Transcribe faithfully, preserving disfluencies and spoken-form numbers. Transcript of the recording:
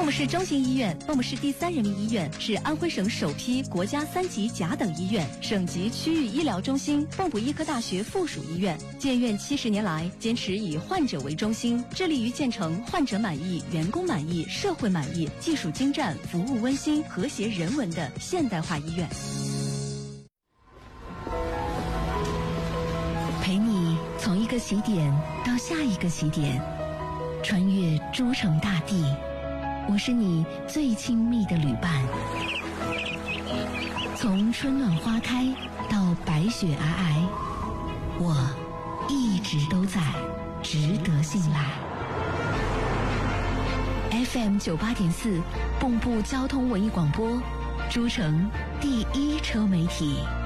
蚌埠市中心医院、蚌埠市第三人民医院是安徽省首批国家三级甲等医院，省级区域医疗中心，蚌埠医科大学附属医院。建院七十年来，坚持以患者为中心，致力于建成患者满意、员工满意、社会满意、技术精湛、服务温馨、和谐人文的现代化医院。陪你从一个起点到下一个起点，穿越诸城大地，我是你最亲密的旅伴。从春暖花开到白雪皑皑，我一直都在，值得信赖。F M 九八点四，蚌埠交通文艺广播，诸城第一车媒体。